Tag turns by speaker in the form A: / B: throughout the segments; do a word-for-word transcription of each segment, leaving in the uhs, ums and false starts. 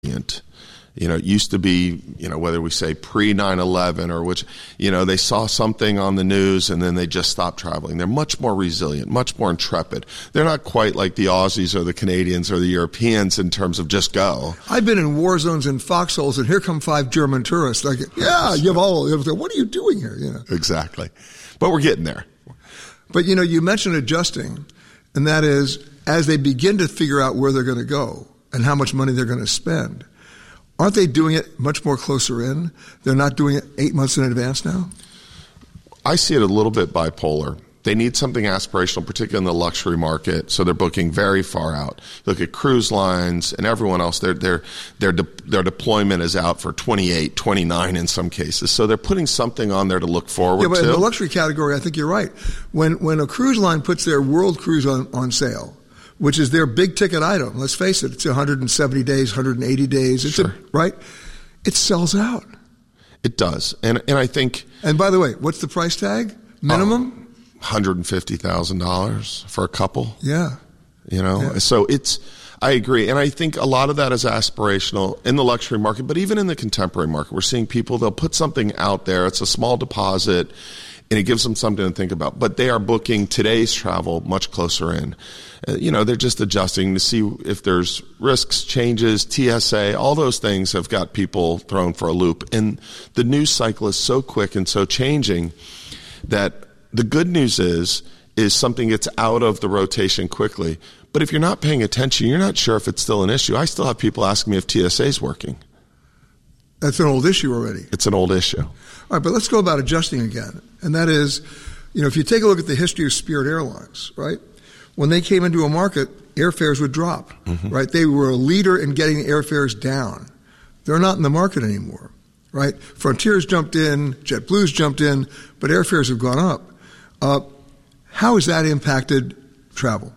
A: You know, it used to be, you know, whether we say pre nine eleven or which, you know, they saw something on the news and then they just stopped traveling. They're much more resilient, much more intrepid. They're not quite like the Aussies or the Canadians or the Europeans in terms of just go.
B: I've been in war zones and foxholes, and here come five German tourists. Like, yeah, you have all, what are you doing here? You know,
A: exactly. But we're getting there.
B: But, you know, you mentioned adjusting, and that is as they begin to figure out where they're going to go and how much money they're going to spend. Aren't they doing it much more closer in? They're not doing it eight months in advance now?
A: I see it a little bit bipolar. They need something aspirational, particularly in the luxury market, so they're booking very far out. Look at cruise lines and everyone else. Their their their de- their deployment is out for twenty-eight, twenty-nine in some cases. So they're putting something on there to look forward to.
B: Yeah, but
A: to.
B: in the luxury category, I think you're right. When when a cruise line puts their world cruise on, on sale, which is their big ticket item. Let's face it, it's one hundred seventy days, one hundred eighty days. It's
A: sure.
B: a, right? It sells out.
A: It does. And and I think...
B: And by the way, what's the price tag? Minimum?
A: Um, one hundred fifty thousand dollars for a couple.
B: Yeah.
A: You know, yeah. So it's... I agree. And I think a lot of that is aspirational in the luxury market, but even in the contemporary market. We're seeing people, they'll put something out there. It's a small deposit, and it gives them something to think about. But they are booking today's travel much closer in. Uh, you know, they're just adjusting to see if there's risks, changes, T S A, all those things have got people thrown for a loop. And the news cycle is so quick and so changing that the good news is, is something gets out of the rotation quickly. But if you're not paying attention, you're not sure if it's still an issue. I still have people asking me if T S A is working.
B: That's an old issue already.
A: It's an old issue.
B: All right, but let's go about adjusting again. And that is, you know, if you take a look at the history of Spirit Airlines, right? When they came into a market, airfares would drop, mm-hmm. right? They were a leader in getting airfares down. They're not in the market anymore, right? Frontier's jumped in, JetBlue's jumped in, but airfares have gone up. Uh, how has that impacted travel?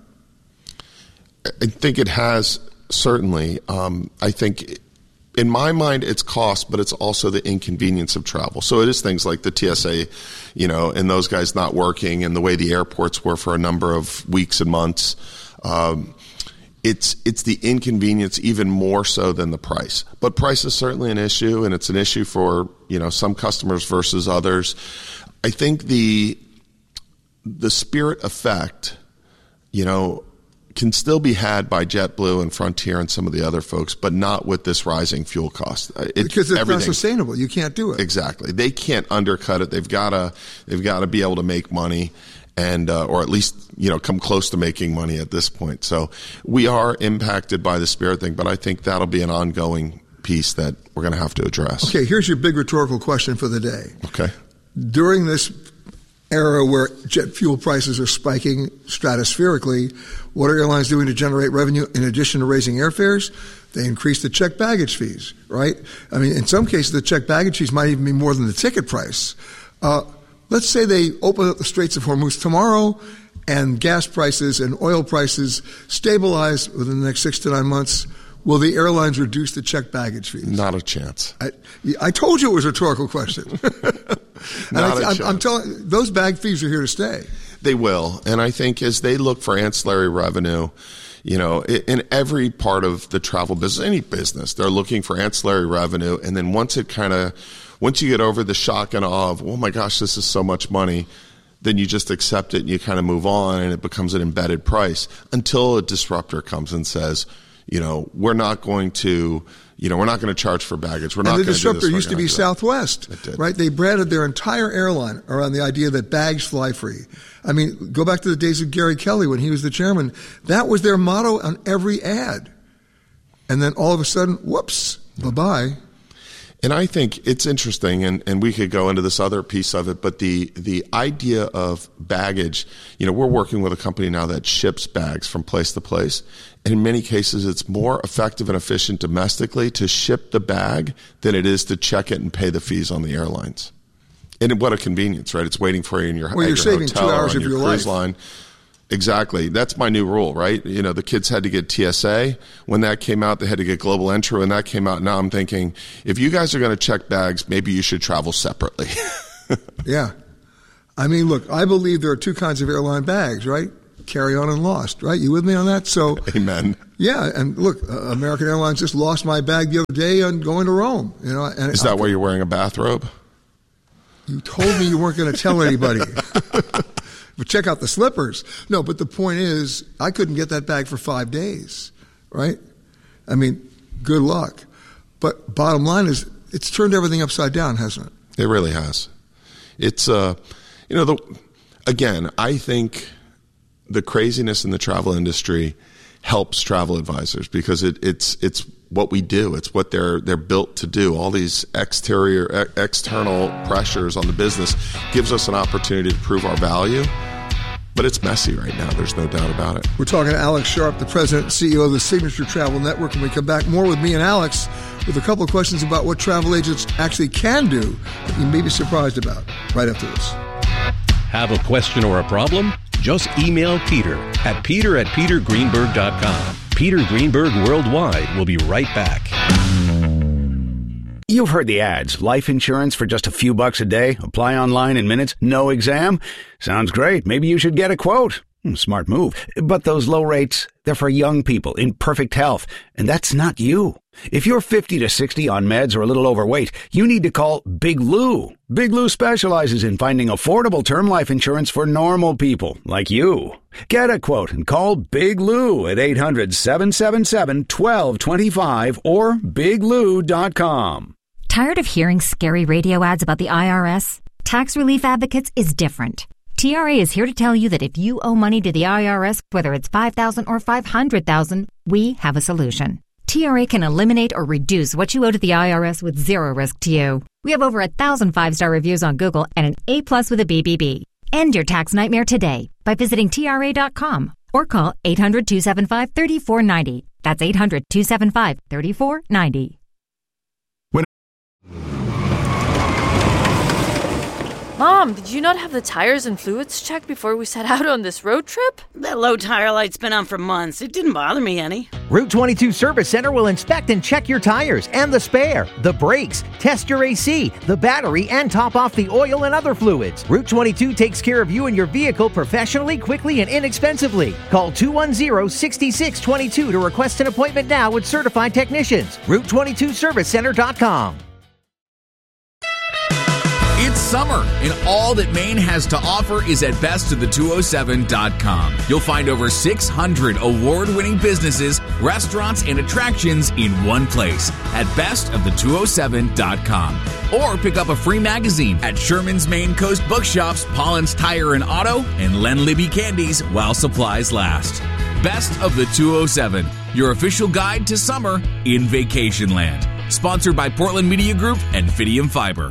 A: I think it has, certainly. Um, I think, in my mind, it's cost, but it's also the inconvenience of travel. So it is things like the T S A, you know, and those guys not working and the way the airports were for a number of weeks and months. Um, it's it's the inconvenience even more so than the price. But price is certainly an issue, and it's an issue for, you know, some customers versus others. I think the the Spirit effect, you know, can still be had by JetBlue and Frontier and some of the other folks, but not with this rising fuel cost. It,
B: because it's not sustainable. You can't do it.
A: Exactly. They can't undercut it. They've got to. They've got to be able to make money, and uh, or at least, you know, come close to making money at this point. So we are impacted by the Spirit thing, but I think that'll be an ongoing piece that we're going to have to address.
B: Okay. Here's your big rhetorical question for the day.
A: Okay.
B: During this era where jet fuel prices are spiking stratospherically, what are airlines doing to generate revenue in addition to raising airfares? They increase the checked baggage fees, right? I mean, in some cases, the checked baggage fees might even be more than the ticket price. Uh, let's say they open up the Straits of Hormuz tomorrow and gas prices and oil prices stabilize within the next six to nine months. Will the airlines reduce the checked baggage fees?
A: Not a chance.
B: I, I told you it was a rhetorical question.
A: Not
B: I,
A: a
B: I'm,
A: chance.
B: I'm telling those bag fees are here to stay.
A: They will. And I think as they look for ancillary revenue, you know, in every part of the travel business, any business, they're looking for ancillary revenue. And then once it kind of, once you get over the shock and awe of, oh my gosh, this is so much money, then you just accept it and you kind of move on, and it becomes an embedded price until a disruptor comes and says, you know, we're not going to, you know, we're not going to charge for baggage. We're not going to do this.
B: And the disruptor used to be Southwest, right? They branded their entire airline around the idea that bags fly free. I mean, go back to the days of Gary Kelly when he was the chairman. That was their motto on every ad. And then all of a sudden, whoops, yeah. Bye-bye.
A: And I think it's interesting, and, and we could go into this other piece of it, but the, the idea of baggage, you know, we're working with a company now that ships bags from place to place. And in many cases, it's more effective and efficient domestically to ship the bag than it is to check it and pay the fees on the airlines. And what a convenience, right? It's waiting for you in your,
B: well,
A: at
B: you're
A: your
B: saving
A: hotel
B: two hours
A: or on
B: of
A: your
B: your
A: cruise
B: life.
A: line. Exactly. That's my new rule, right? You know, the kids had to get T S A. When that came out, they had to get global entry. When that came out, now I'm thinking, if you guys are going to check bags, maybe you should travel separately.
B: Yeah. I mean, look, I believe there are two kinds of airline bags, right? carry on and lost, right? You with me on that? So,
A: amen.
B: Yeah, and look, uh, American Airlines just lost my bag the other day on going to Rome. You know, and
A: is that why you're wearing a bathrobe?
B: You told me you weren't going to tell anybody. But check out the slippers. No, but the point is, I couldn't get that bag for five days, right? I mean, good luck. But bottom line is, it's turned everything upside down, hasn't it?
A: It really has. It's, uh, you know, the, again, I think the craziness in the travel industry helps travel advisors because it, it's it's what we do. It's what they're they're built to do. All these exterior e- external pressures on the business gives us an opportunity to prove our value. But it's messy right now. There's no doubt about it.
B: We're talking to Alex Sharp, the president and C E O of the Signature Travel Network. When we come back, more with me and Alex with a couple of questions about what travel agents actually can do that you may be surprised about right after this.
C: Have a question or a problem? Just email Peter at peter at peter greenberg dot com. Peter Greenberg Worldwide will be right back.
D: You've heard the ads. Life insurance for just a few bucks a day. Apply online in minutes. No exam. Sounds great. Maybe you should get a quote. Smart move. But those low rates, they're for young people in perfect health. And that's not you. If you're fifty to sixty on meds or a little overweight, you need to call Big Lou. Big Lou specializes in finding affordable term life insurance for normal people like you. Get a quote and call Big Lou at eight hundred, seven seven seven, one two two five or big lou dot com.
E: Tired of hearing scary radio ads about the I R S? Tax Relief Advocates is different. T R A is here to tell you that if you owe money to the I R S, whether it's five thousand dollars or five hundred thousand dollars, we have a solution. T R A can eliminate or reduce what you owe to the I R S with zero risk to you. We have over a thousand five-star reviews on Google and an A plus with a B B B. End your tax nightmare today by visiting T R A dot com or call eight hundred, two seven five, three four nine zero. That's eight hundred, two seven five, three four nine zero.
F: Mom, did you not have the tires and fluids checked before we set out on this road trip?
G: That low tire light's been on for months. It didn't bother me any.
H: Route twenty-two Service Center will inspect and check your tires and the spare, the brakes, test your A C, the battery, and top off the oil and other fluids. Route twenty-two takes care of you and your vehicle professionally, quickly, and inexpensively. Call two one zero, six six two two to request an appointment now with certified technicians. Route twenty-two service center dot com.
I: It's summer, and all that Maine has to offer is at best of the two oh seven dot com. You'll find over six hundred award-winning businesses, restaurants, and attractions in one place at best of the two oh seven dot com. Or pick up a free magazine at Sherman's Maine Coast Bookshops, Pollen's Tire and Auto, and Len Libby Candies while supplies last. Best of the two oh seven, your official guide to summer in Vacationland. Sponsored by Portland Media Group and Fidium Fiber.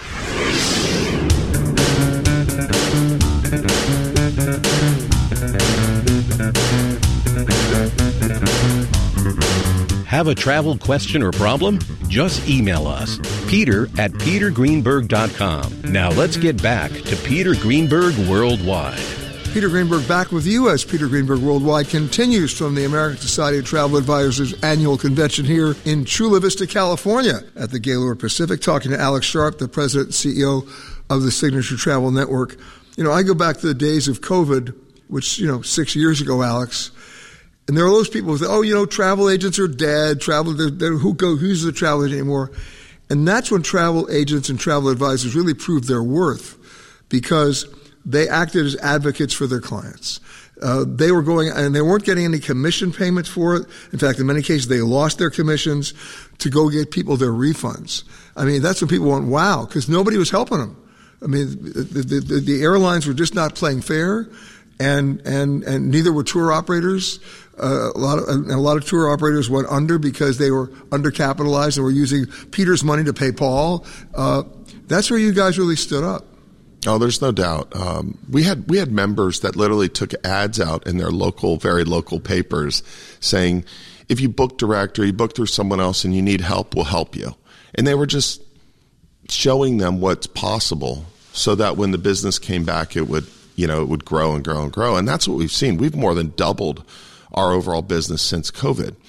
C: Have a travel question or problem? Just email us, Peter at peter greenberg dot com. Now let's get back to Peter Greenberg Worldwide.
B: Peter Greenberg back with you as Peter Greenberg Worldwide continues from the American Society of Travel Advisors annual convention here in Chula Vista, California at the Gaylord Pacific, talking to Alex Sharp, the president and C E O of the Signature Travel Network. You know, I go back to the days of COVID, which, you know, six years ago, Alex, and there are those people who say, oh, you know, travel agents are dead. Travel, they're, they're, who go, who's the travel agent anymore? And that's when travel agents and travel advisors really proved their worth because they acted as advocates for their clients. Uh, they were going, and they weren't getting any commission payments for it. In fact, in many cases, they lost their commissions to go get people their refunds. I mean, that's when people went, wow, because nobody was helping them. I mean, the, the, the airlines were just not playing fair, and and and neither were tour operators. Uh, a lot of and a lot of tour operators went under because they were undercapitalized and were using Peter's money to pay Paul. Uh, that's where you guys really stood up.
A: Oh, there's no doubt. Um, we had we had members that literally took ads out in their local, very local papers saying, if you book direct or you book through someone else and you need help, we'll help you. And they were just showing them what's possible so that when the business came back, it would, you know, it would grow and grow and grow. And that's what we've seen. We've more than doubled our overall business since COVID.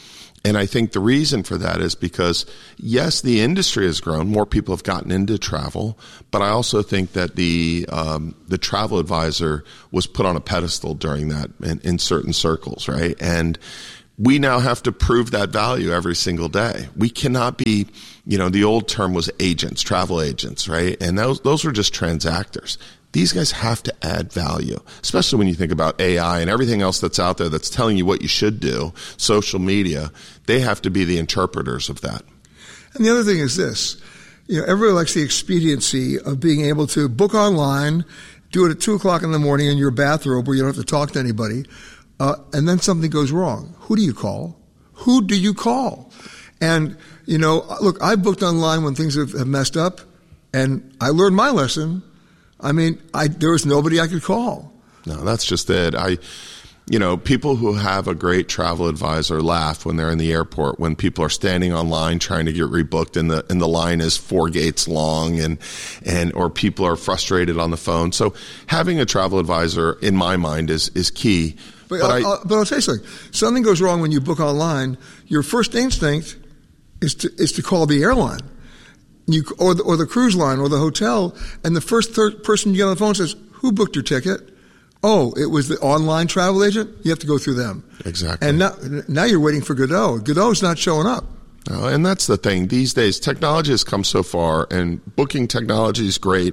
A: And I think the reason for that is because, yes, the industry has grown. More people have gotten into travel. But I also think that the um, the travel advisor was put on a pedestal during that in, in certain circles, right? And we now have to prove that value every single day. We cannot be, you know, the old term was agents, travel agents, right? And those those were just transactors. These guys have to add value, especially when you think about A I and everything else that's out there that's telling you what you should do, social media. They have to be the interpreters of that.
B: And the other thing is this. You know, everybody likes the expediency of being able to book online, do it at two o'clock in the morning in your bathrobe where you don't have to talk to anybody, uh, and then something goes wrong. Who do you call? Who do you call? And, you know, look, I booked online when things have, have messed up, and I learned my lesson. I mean, I, there was nobody I could call.
A: No, that's just it. I, you know, people who have a great travel advisor laugh when they're in the airport, when people are standing online trying to get rebooked and the, and the line is four gates long and, and, or people are frustrated on the phone. So having a travel advisor, in my mind, is, is key.
B: But,
A: but,
B: I'll,
A: I,
B: I'll, but I'll tell you something. Something goes wrong when you book online. Your first instinct is to, is to call the airline. You, or the, or the cruise line or the hotel, and the first third person you get on the phone says, "Who booked your ticket?" Oh, it was the online travel agent. You have to go through them.
A: Exactly.
B: And now, now you're waiting for Godot. Godot's not showing up.
A: Oh, and that's the thing. These days, technology has come so far, and booking technology is great,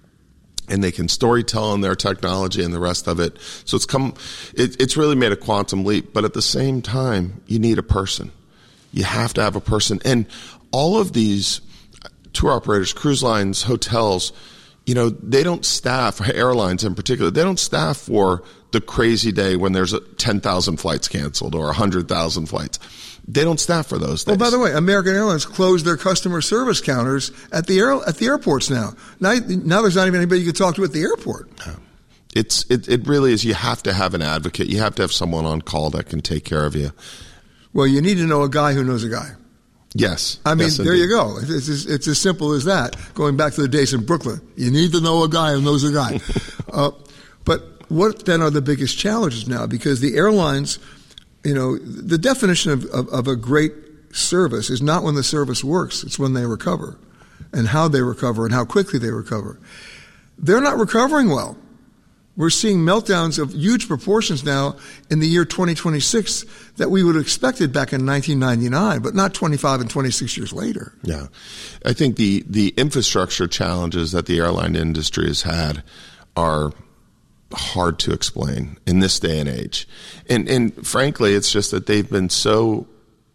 A: and they can storytell on their technology and the rest of it. So it's come, it, it's really made a quantum leap. But at the same time, you need a person. You have to have a person, and all of these tour operators, cruise lines, hotels, you know, they don't staff, airlines in particular, they don't staff for the crazy day when there's a ten thousand flights canceled or one hundred thousand flights. They don't staff for those days.
B: Well, by the way, American Airlines closed their customer service counters at the air, at the airports now. Now, now there's not even anybody you can talk to at the airport.
A: No. It's, it, it really is. You have to have an advocate. You have to have someone on call that can take care of you.
B: Well, you need to know a guy who knows a guy.
A: Yes.
B: I mean,
A: yes,
B: there you go. It's, it's, it's as simple as that. Going back to the days in Brooklyn, you need to know a guy who knows a guy. uh, but what then are the biggest challenges now? Because the airlines, you know, the definition of, of, of a great service is not when the service works. It's when they recover and how they recover and how quickly they recover. They're not recovering well. We're seeing meltdowns of huge proportions now in the year twenty twenty-six that we would have expected back in nineteen ninety-nine, but not twenty-five and twenty-six years later.
A: Yeah. I think the, the infrastructure challenges that the airline industry has had are hard to explain in this day and age. And, and frankly, it's just that they've been so,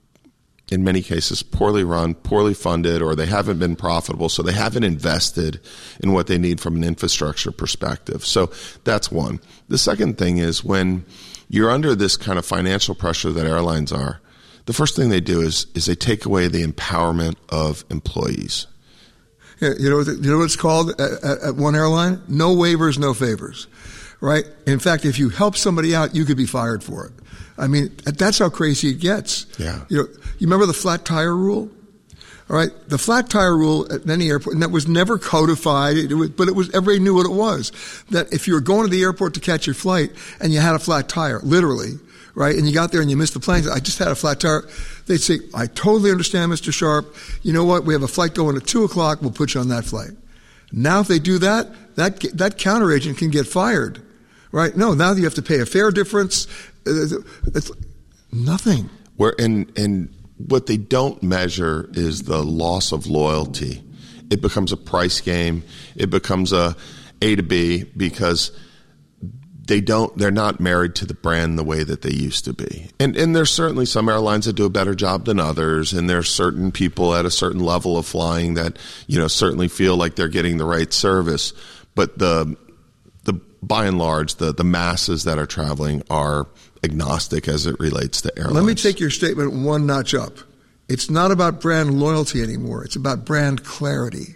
A: in many cases, poorly run, poorly funded, or they haven't been profitable, so they haven't invested in what they need from an infrastructure perspective. So that's one. The second thing is when you're under this kind of financial pressure that airlines are, the first thing they do is is they take away the empowerment of employees.
B: Yeah, you know, you know what it's called at, at one airline? No waivers, no favors, right? In fact, if you help somebody out, you could be fired for it. I mean, that's how crazy it gets.
A: Yeah.
B: You know, you remember the flat tire rule? All right. The flat tire rule at any airport, and that was never codified, it was, but it was, everybody knew what it was. That if you were going to the airport to catch your flight and you had a flat tire, literally, right, and you got there and you missed the plane, I just had a flat tire, they'd say, I totally understand, Mister Sharp. You know what? We have a flight going at two o'clock. We'll put you on that flight. Now, if they do that, that, that counter agent can get fired, right? No, now you have to pay a fare difference. It's nothing.
A: Where and and what they don't measure is the loss of loyalty. It becomes a price game. It becomes a A to B because they don't. They're not married to the brand the way that they used to be. And and there's certainly some airlines that do a better job than others. And there's certain people at a certain level of flying that you know certainly feel like they're getting the right service. But the the by and large, the the masses that are traveling are agnostic as it relates to airlines.
B: Let me take your statement one notch up. It's not about brand loyalty anymore. It's about brand clarity.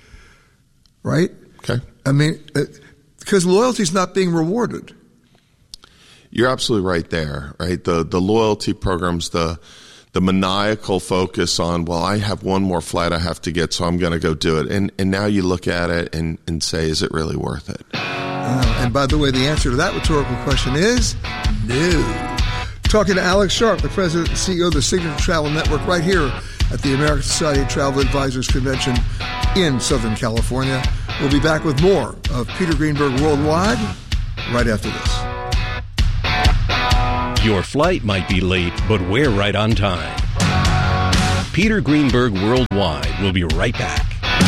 B: Right?
A: Okay.
B: I mean, because loyalty is not being rewarded.
A: You're absolutely right there, right? The the loyalty programs, the the maniacal focus on, well, I have one more flight I have to get, so I'm going to go do it. And and now you look at it and, and say, is it really worth it?
B: Uh, and by the way, the answer to that rhetorical question is no. talking to Alex Sharp, the president and C E O of the Signature Travel Network, right here at the American Society of Travel Advisors Convention in Southern California. We'll be back with more of Peter Greenberg Worldwide right after this.
C: Your flight might be late, but we're right on time. Peter Greenberg Worldwide will be right back.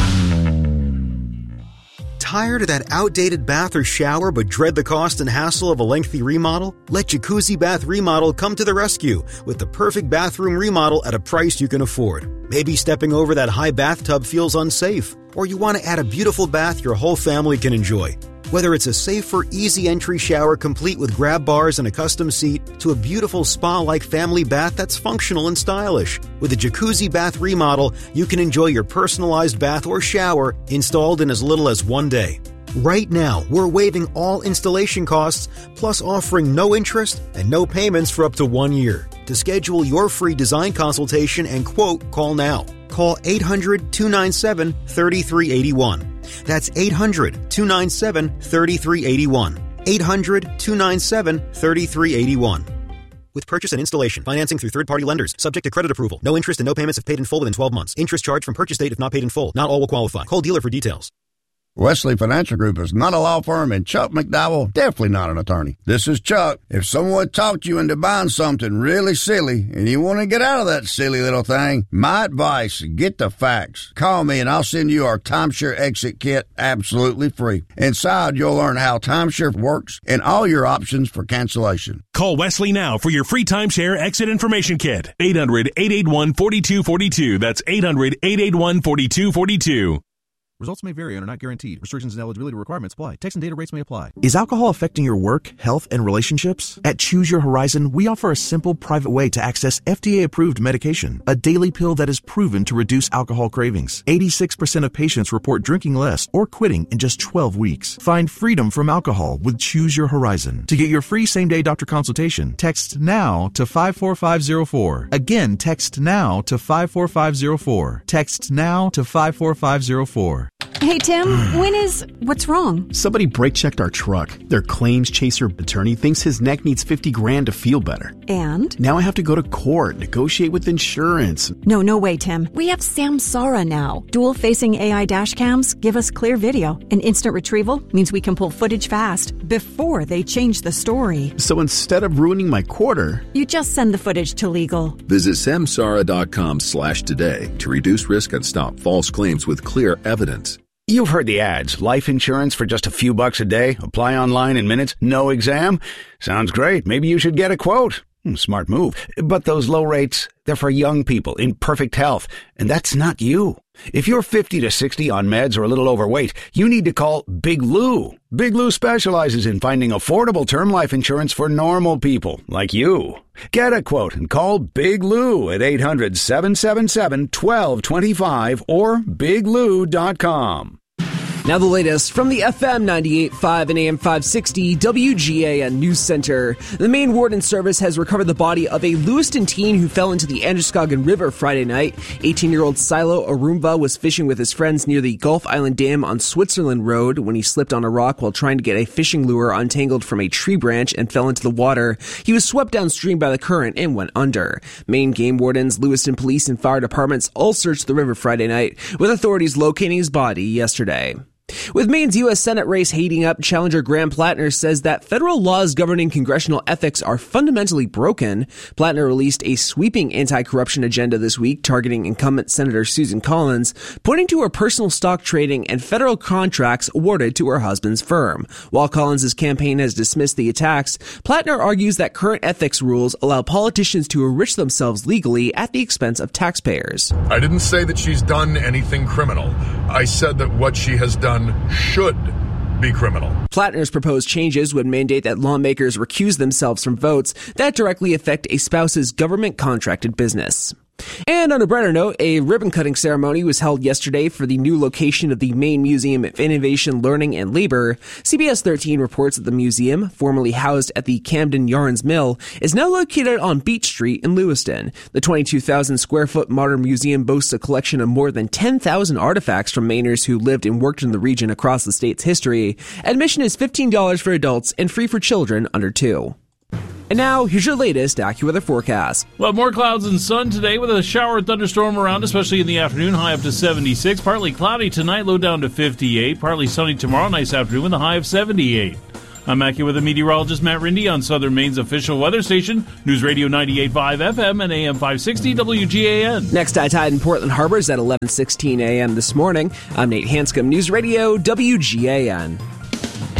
J: Tired of that outdated bath or shower but dread the cost and hassle of a lengthy remodel? Let Jacuzzi Bath Remodel come to the rescue with the perfect bathroom remodel at a price you can afford. Maybe stepping over that high bathtub feels unsafe, or you want to add a beautiful bath your whole family can enjoy. Whether it's a safer, easy entry shower complete with grab bars and a custom seat, to a beautiful spa-like family bath that's functional and stylish. With a Jacuzzi Bath Remodel, you can enjoy your personalized bath or shower installed in as little as one day. Right now, we're waiving all installation costs, plus offering no interest and no payments for up to one year. To schedule your free design consultation and quote, call now. Call eight hundred, two nine seven, three three eight one. That's eight hundred, two nine seven, three three eight one. eight hundred, two nine seven, three three eight one. With purchase and installation, financing through third-party lenders, subject to credit approval. No interest and no payments if paid in full within twelve months. Interest charged from purchase date if not paid in full. Not all will qualify. Call dealer for details.
K: Wesley Financial Group is not a law firm, and Chuck McDowell, definitely not an attorney. This is Chuck. If someone talked you into buying something really silly and you want to get out of that silly little thing, my advice, get the facts. Call me and I'll send you our timeshare exit kit absolutely free. Inside, you'll learn how timeshare works and all your options for cancellation.
L: Call Wesley now for your free timeshare exit information kit. eight hundred, eight eight one, four two four two. That's eight hundred, eight eight one, four two four two.
M: Results may vary and are not guaranteed. Restrictions and eligibility requirements apply. Text and data rates may apply.
N: Is alcohol affecting your work, health, and relationships? At Choose Your Horizon, we offer a simple, private way to access F D A-approved medication, a daily pill that is proven to reduce alcohol cravings. eighty-six percent of patients report drinking less or quitting in just twelve weeks. Find freedom from alcohol with Choose Your Horizon. To get your free same-day doctor consultation, text NOW to five four five zero four. Again, text NOW to five four five zero four. Text NOW to five four five zero four.
O: Hey, Tim, when is... What's wrong?
P: Somebody brake-checked our truck. Their claims chaser attorney thinks his neck needs fifty grand to feel better.
O: And?
P: Now I have to go to court, negotiate with insurance.
O: No, no way, Tim. We have Samsara now. Dual-facing A I dash cams give us clear video, and instant retrieval means we can pull footage fast before they change the story.
P: So instead of ruining my quarter...
O: You just send the footage to legal.
Q: Visit samsara.com slash today to reduce risk and stop false claims with clear evidence.
D: You've heard the ads. Life insurance for just a few bucks a day. Apply online in minutes. No exam. Sounds great. Maybe you should get a quote. Smart move. But those low rates, they're for young people in perfect health. And that's not you. If you're fifty to sixty on meds or a little overweight, you need to call Big Lou. Big Lou specializes in finding affordable term life insurance for normal people like you. Get a quote and call Big Lou at eight hundred, seven seven seven, one two two five or big lou dot com.
R: Now the latest from the F M ninety-eight point five and A M five sixty W G A N News Center. The Maine Warden Service has recovered the body of a Lewiston teen who fell into the Androscoggin River Friday night. eighteen-year-old Silo Arumba was fishing with his friends near the Gulf Island Dam on Switzerland Road when he slipped on a rock while trying to get a fishing lure untangled from a tree branch and fell into the water. He was swept downstream by the current and went under. Maine Game Wardens, Lewiston Police, and fire departments all searched the river Friday night, with authorities locating his body yesterday. With Maine's U S Senate race heating up, challenger Graham Plattner says that federal laws governing congressional ethics are fundamentally broken. Plattner released a sweeping anti-corruption agenda this week targeting incumbent Senator Susan Collins, pointing to her personal stock trading and federal contracts awarded to her husband's firm. While Collins' campaign has dismissed the attacks, Plattner argues that current ethics rules allow politicians to enrich themselves legally at the expense of taxpayers.
S: I didn't say that she's done anything criminal. I said that what she has done should be criminal.
R: Plattner's proposed changes would mandate that lawmakers recuse themselves from votes that directly affect a spouse's government-contracted business. And on a brighter note, a ribbon-cutting ceremony was held yesterday for the new location of the Maine Museum of Innovation, Learning, and Labor. C B S thirteen reports that the museum, formerly housed at the Camden Yarns Mill, is now located on Beach Street in Lewiston. The twenty-two thousand square foot modern museum boasts a collection of more than ten thousand artifacts from Mainers who lived and worked in the region across the state's history. Admission is fifteen dollars for adults and free for children under two. And now, here's your latest AccuWeather forecast.
T: Well, more clouds and sun today with a shower or thunderstorm around, especially in the afternoon, high up to seventy-six. Partly cloudy tonight, low down to fifty-eight. Partly sunny tomorrow, nice afternoon with a high of seventy-eight. I'm AccuWeather meteorologist Matt Rindy on Southern Maine's official weather station, News Radio ninety-eight point five F M and A M five sixty W G A N.
R: Next high tide in Portland Harbor is at eleven sixteen a m this morning. I'm Nate Hanscom, News Radio W G A N.